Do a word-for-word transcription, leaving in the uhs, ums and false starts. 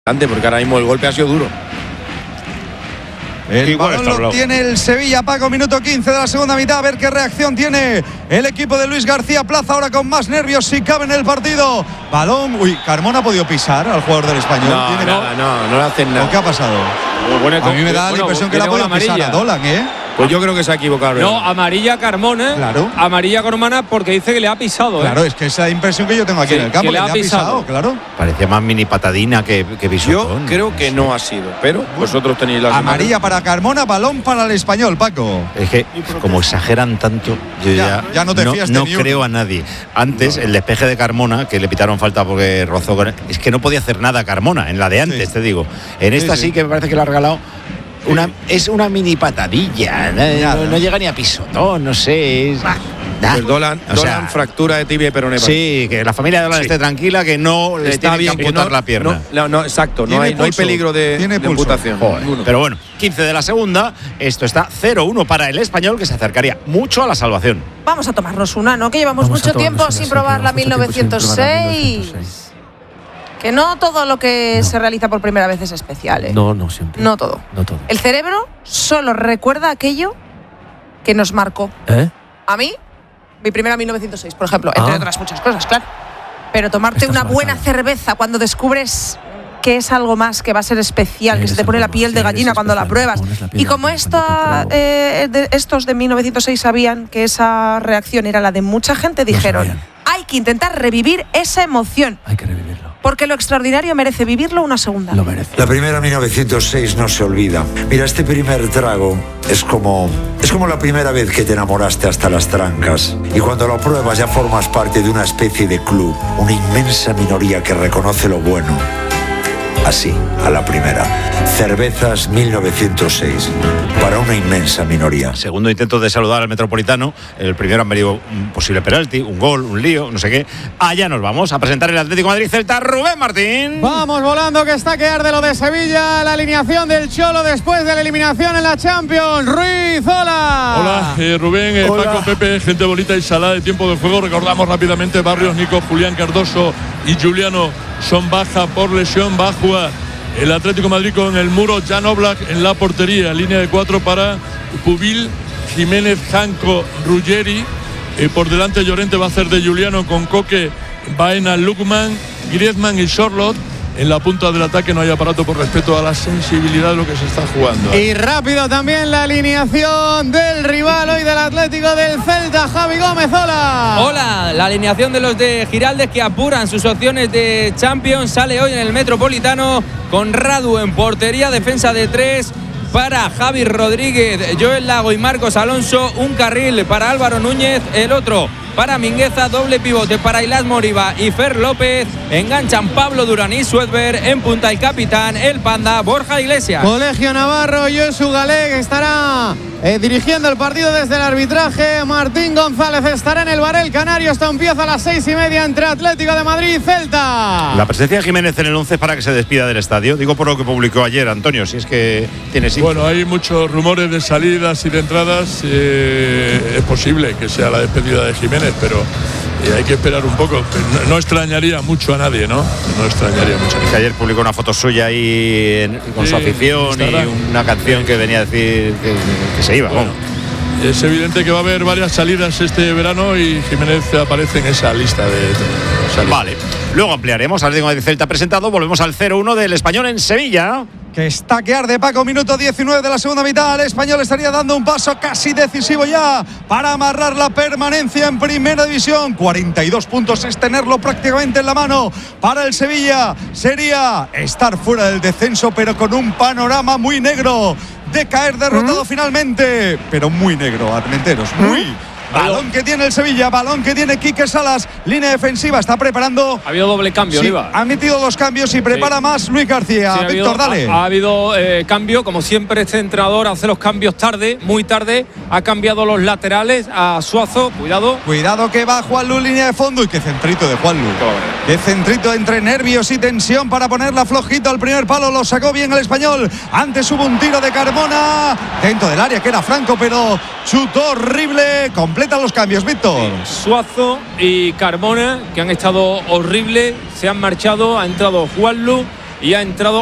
Porque ahora mismo el golpe ha sido duro. El balón lo tiene el Sevilla, Paco, minuto quince de la segunda mitad. A ver qué reacción tiene el equipo de Luis García Plaza, ahora con más nervios si cabe en el partido. Balón, uy, Carmona ha podido pisar al jugador del Español. No, ¿Tiene nada, no, no le hacen nada. ¿Qué ha pasado? Bueno, a mí me da la bueno, impresión que la ha podido pisar a Dolan, ¿eh? Pues yo creo que se ha equivocado. No, amarilla Carmona. Claro. Amarilla Carmona porque dice que le ha pisado. ¿eh? Claro, es que esa impresión que yo tengo aquí sí, en el campo, que le, que le ha, pisado. pisado, claro. Parecía más mini patadina que, que pisotón. Yo creo que no ha sido, pero vosotros tenéis la amarilla para Carmona, balón para el Español, Paco. Es que como exageran tanto, yo ya, ya, ya no te no, fías no de creo a nadie. Antes, no. el despeje de Carmona, que le pitaron falta porque rozó con él, es que no podía hacer nada Carmona, en la de antes, sí. te digo. En esta sí, sí. sí que me parece que le ha regalado. Una, es una mini patadilla, no, no, no llega ni a pisotón, no sé. Es, pues Dolan, o Dolan sea, fractura de tibia y peroné. Sí, que la familia de Dolan sí. esté tranquila, que no le está tiene bien, que amputar no, la pierna. No, no exacto, no hay, no hay peligro de, tiene de amputación. Pero bueno, quince de la segunda, esto está cero uno para el Español, que se acercaría mucho a la salvación. Vamos a tomarnos una, ¿no? Que llevamos Vamos mucho tiempo sin probar la mil novecientos seis. Que no todo lo que no. se realiza por primera vez es especial, ¿eh? No, no siempre. No todo. No todo. El cerebro solo recuerda aquello que nos marcó. ¿Eh? A mí, mi primera mil novecientos seis, por ejemplo, entre ah. otras muchas cosas, claro. Pero tomarte una buena cerveza cuando descubres que es algo más, que va a ser especial, eres que se te pone la piel de gallina cuando la pruebas. La y como esta, eh, de, estos de mil novecientos seis sabían que esa reacción era la de mucha gente, dijeron, no hay que intentar revivir esa emoción. Hay que revivirlo. Porque lo extraordinario merece vivirlo una segunda. Lo merece. La primera mil novecientos seis no se olvida. Mira, este primer trago es como es como la primera vez que te enamoraste hasta las trancas. Y cuando lo pruebas ya formas parte de una especie de club, una inmensa minoría que reconoce lo bueno. Así, a la primera. Cervezas mil novecientos seis. Para una inmensa minoría. Segundo intento de saludar al Metropolitano. El primero han venido un posible penalti, un gol, un lío, no sé qué. Allá nos vamos a presentar el Atlético de Madrid Celta. Rubén Martín. Vamos volando, que está que arde lo de Sevilla. La alineación del Cholo después de la eliminación en la Champions. Ruiz, hola. Hola, eh, Rubén, eh, hola. Paco, Pepe, gente bonita y salada de tiempo de juego. Recordamos rápidamente: Barrios, Nico, Julián Cardoso y Juliano son baja por lesión. Va a jugar el Atlético de Madrid con el muro, Jan Oblak en la portería, línea de cuatro para Pubil, Jiménez, Janko, Ruggeri, eh, por delante Llorente va a hacer de Juliano con Coque, Baena, Lukman, Griezmann y Sorloth. En la punta del ataque no hay aparato por respeto a la sensibilidad de lo que se está jugando. Y rápido también la alineación del rival hoy del Atlético del Celta, Javi Gómez, hola. Hola, la alineación de los de Giraldez que apuran sus opciones de Champions sale hoy en el Metropolitano con Radu en portería, defensa de tres para Javi Rodríguez, Joel Lago y Marcos Alonso, un carril para Álvaro Núñez, el otro para Mingueza, doble pivote para Ilás Moriba y Fer López, enganchan Pablo Durán y Suedber, en punta el capitán, el Panda, Borja Iglesias. Colegio Navarro, Josu Galé estará eh, dirigiendo el partido desde el arbitraje, Martín González estará en el Barel Canario, esto empieza a las seis y media entre Atlético de Madrid y Celta. La presencia de Jiménez en el once para que se despida del estadio, digo por lo que publicó ayer, Antonio, si es que tienes... Bueno, hay muchos rumores de salidas y de entradas, eh, es posible que sea la despedida de Jiménez, pero eh, hay que esperar un poco. No, no extrañaría mucho a nadie, ¿no? No extrañaría mucho a nadie. Que ayer publicó una foto suya ahí en, con sí, su afición y una canción que venía a decir que, que se iba. Bueno, es evidente que va a haber varias salidas este verano y Jiménez aparece en esa lista de salidas. Vale, luego ampliaremos. Atlético de Celta presentado, volvemos al cero uno del Español en Sevilla. Que está que arde, Paco, minuto diecinueve de la segunda mitad. El Español estaría dando un paso casi decisivo ya para amarrar la permanencia en Primera División. cuarenta y dos puntos es tenerlo prácticamente en la mano. Para el Sevilla sería estar fuera del descenso, pero con un panorama muy negro de caer derrotado ¿Mm? finalmente. Pero muy negro, Armenteros, muy... ¿Mm? Balón que tiene el Sevilla, balón que tiene Quique Salas, línea defensiva, está preparando. Ha habido doble cambio, sí, Oliva. Ha metido dos cambios y prepara sí. más Luis García. Sí, Víctor, habido, dale. Ha, ha habido eh, cambio, como siempre este entrenador hace los cambios tarde, muy tarde. Ha cambiado los laterales a Suazo, cuidado. Cuidado que va Juanlu, línea de fondo. Y qué centrito de Juanlu. Qué centrito entre nervios y tensión para ponerla flojito al primer palo. Lo sacó bien el Español. Antes hubo un tiro de Carmona dentro del área que era Franco, pero chutó horrible. Completa los cambios, Víctor. Sí, Suazo y Carmona, que han estado horribles, se han marchado. Ha entrado Juanlu y ha entrado